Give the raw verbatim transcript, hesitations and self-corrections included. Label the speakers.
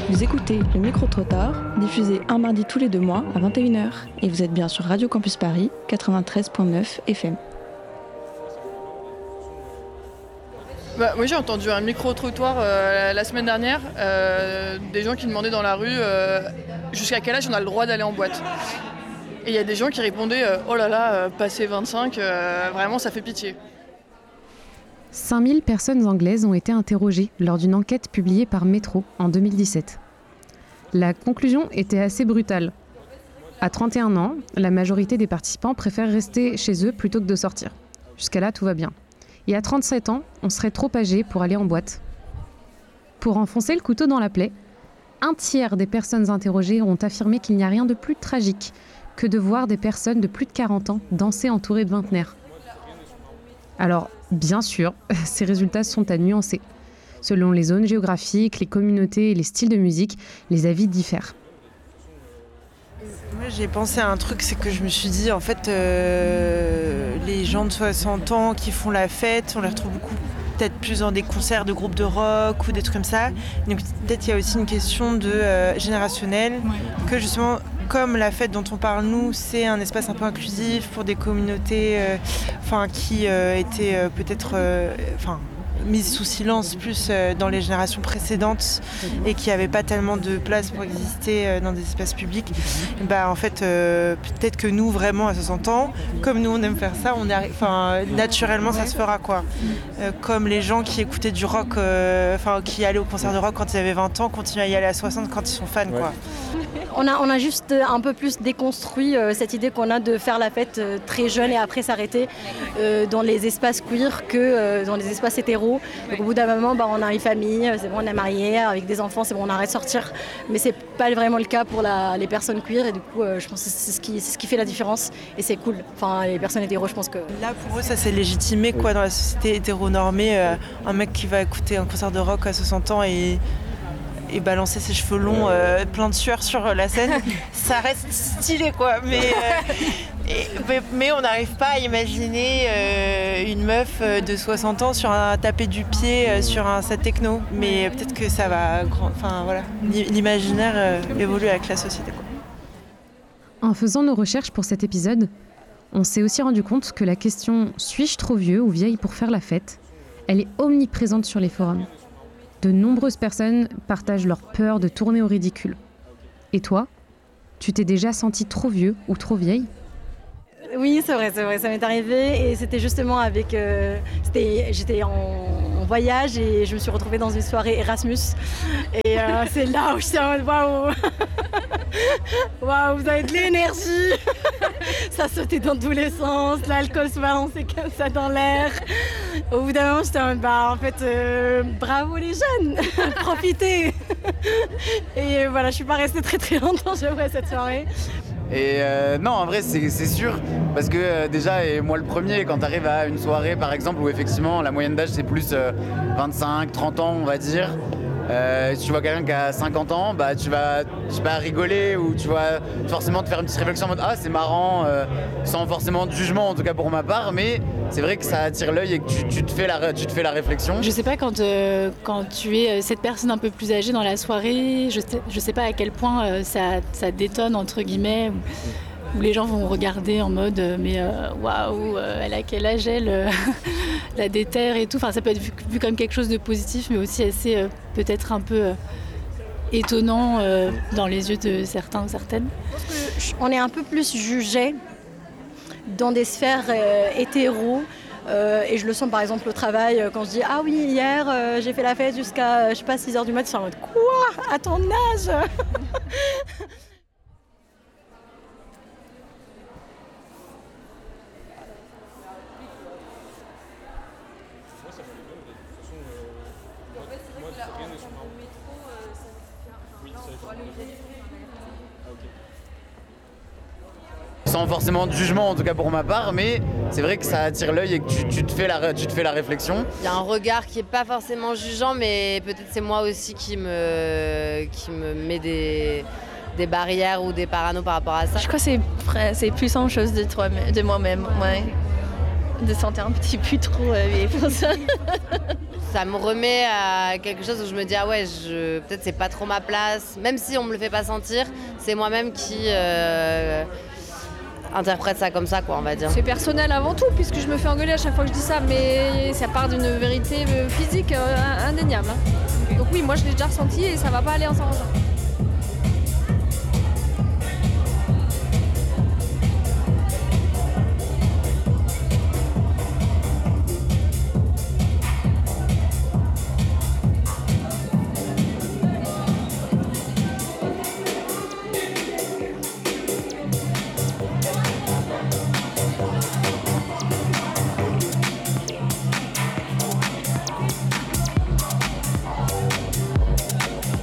Speaker 1: Vous écoutez le micro-trottoir, diffusé un mardi tous les deux mois à vingt et une heures. Et vous êtes bien sur Radio Campus Paris, quatre-vingt-treize virgule neuf F M.
Speaker 2: Bah, moi j'ai entendu un micro-trottoir euh, la semaine dernière, euh, des gens qui demandaient dans la rue euh, jusqu'à quel âge on a le droit d'aller en boîte. Et il y a des gens qui répondaient euh, oh là là, euh, passé vingt-cinq, euh, vraiment ça fait pitié.
Speaker 3: cinq mille personnes anglaises ont été interrogées lors d'une enquête publiée par Métro en deux mille dix-sept. La conclusion était assez brutale. À trente et un ans, la majorité des participants préfèrent rester chez eux plutôt que de sortir. Jusqu'à là, tout va bien. Et à trente-sept ans, on serait trop âgé pour aller en boîte. Pour enfoncer le couteau dans la plaie, un tiers des personnes interrogées ont affirmé qu'il n'y a rien de plus tragique que de voir des personnes de plus de quarante ans danser entourées de vingtenaires. Alors, bien sûr, ces résultats sont à nuancer. Selon les zones géographiques, les communautés et les styles de musique, les avis diffèrent.
Speaker 4: Moi, j'ai pensé à un truc, c'est que je me suis dit, en fait, euh, les gens de soixante ans qui font la fête, on les retrouve beaucoup, peut-être plus dans des concerts de groupes de rock ou des trucs comme ça. Donc peut-être qu'il y a aussi une question de euh, générationnelle, ouais. Que justement, comme la fête dont on parle nous, c'est un espace un peu inclusif pour des communautés euh, enfin, qui euh, étaient euh, peut-être euh, enfin, mises sous silence plus euh, dans les générations précédentes et qui n'avaient pas tellement de place pour exister euh, dans des espaces publics. Bah, en fait, euh, peut-être que nous, vraiment, à soixante ans, comme nous on aime faire ça, on est, enfin, naturellement ça se fera, quoi. Euh, comme les gens qui écoutaient du rock, euh, enfin, qui allaient au concert de rock quand ils avaient vingt ans, continuent à y aller à soixante quand ils sont fans, quoi.
Speaker 5: On a, on a juste un peu plus déconstruit euh, cette idée qu'on a de faire la fête euh, très jeune et après s'arrêter euh, dans les espaces queer que euh, dans les espaces hétéros. Donc au bout d'un moment, bah, on a une famille, c'est bon, on est marié, avec des enfants, c'est bon, on arrête de sortir. Mais c'est pas vraiment le cas pour la, les personnes queer et du coup, euh, je pense que c'est ce, qui, c'est ce qui fait la différence et c'est cool. Enfin, les personnes hétéros, je pense que...
Speaker 4: Là, pour eux, ça c'est légitimé, quoi, dans la société hétéronormée. Euh, un mec qui va écouter un concert de rock à soixante ans et... et balancer ses cheveux longs euh, plein de sueur sur la scène, ça reste stylé, quoi. Mais, euh, et, mais, mais on n'arrive pas à imaginer euh, une meuf de soixante ans sur un tapé du pied euh, sur un set techno. Mais peut-être que ça va... Enfin voilà, l'imaginaire euh, évolue avec la société, quoi.
Speaker 3: En faisant nos recherches pour cet épisode, on s'est aussi rendu compte que la question « suis-je trop vieux ou vieille pour faire la fête ?», elle est omniprésente sur les forums. De nombreuses personnes partagent leur peur de tourner au ridicule. Et toi, tu t'es déjà sentie trop vieux ou trop vieille ?
Speaker 5: Oui, c'est vrai, c'est vrai, ça m'est arrivé et c'était justement avec... Euh, c'était, j'étais en, en voyage et je me suis retrouvée dans une soirée Erasmus et euh, c'est là où je suis en mode waouh, waouh, vous avez de l'énergie, ça sautait dans tous les sens, l'alcool se balançait comme ça dans l'air. Au bout d'un moment, j'étais en mode bah en fait, euh, bravo les jeunes, profitez. Et euh, voilà, je suis pas restée très très longtemps après cette soirée.
Speaker 6: Et euh, non, en vrai, c'est, c'est sûr, parce que euh, déjà, et moi le premier, quand tu arrives à une soirée, par exemple, où effectivement la moyenne d'âge c'est plus euh, vingt-cinq, trente ans, on va dire, euh, si tu vois quelqu'un qui a cinquante ans, bah tu vas, je sais pas, rigoler ou tu vas forcément te faire une petite réflexion en mode ah c'est marrant, euh, sans forcément de jugement en tout cas pour ma part, mais c'est vrai que ça attire l'œil et que tu, tu, te, fais la, tu te fais la réflexion.
Speaker 7: Je sais pas, quand, euh, quand tu es cette personne un peu plus âgée dans la soirée, je sais, je sais pas à quel point euh, ça, ça détonne entre guillemets, où, où les gens vont regarder en mode euh, mais waouh, euh, elle a quel âge elle, euh, la déterre et tout. Enfin, ça peut être vu, vu comme quelque chose de positif, mais aussi assez euh, peut-être un peu euh, étonnant euh, dans les yeux de certains ou certaines.
Speaker 5: On est un peu plus jugé dans des sphères euh, hétéros euh, et je le sens par exemple au travail euh, quand je dis ah oui hier euh, j'ai fait la fête jusqu'à je sais pas six heures du matin, c'est en mode quoi à ton âge.
Speaker 6: Sans forcément de jugement en tout cas pour ma part, mais c'est vrai que ça attire l'œil et que tu, tu, te, fais la, tu te fais la réflexion.
Speaker 8: Il y a un regard qui n'est pas forcément jugeant, mais peut-être c'est moi aussi qui me, qui me met des, des barrières ou des paranos par rapport à ça.
Speaker 9: Je crois que c'est, c'est plus en chose de, toi, de moi-même, ouais. De sentir un petit peu trop euh, vieille pour ça.
Speaker 8: ça me remet à quelque chose où je me dis ah ouais, je... peut-être c'est pas trop ma place. Même si on me le fait pas sentir, c'est moi-même qui euh, interprète ça comme ça, quoi, on va dire.
Speaker 10: C'est personnel avant tout, puisque je me fais engueuler à chaque fois que je dis ça, mais ça part d'une vérité physique euh, indéniable. Hein. Donc oui, moi je l'ai déjà ressenti et ça va pas aller en s'arrangeant.